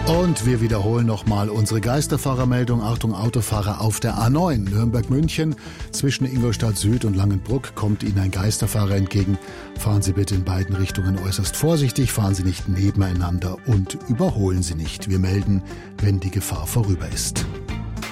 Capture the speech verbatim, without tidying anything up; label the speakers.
Speaker 1: Und wir wiederholen nochmal unsere Geisterfahrermeldung. Achtung, Autofahrer auf der A neun Nürnberg-München. Zwischen Ingolstadt Süd und Langenbruck kommt Ihnen ein Geisterfahrer entgegen. Fahren Sie bitte in beiden Richtungen äußerst vorsichtig, fahren Sie nicht nebeneinander und überholen Sie nicht. Wir melden, wenn die Gefahr vorüber ist.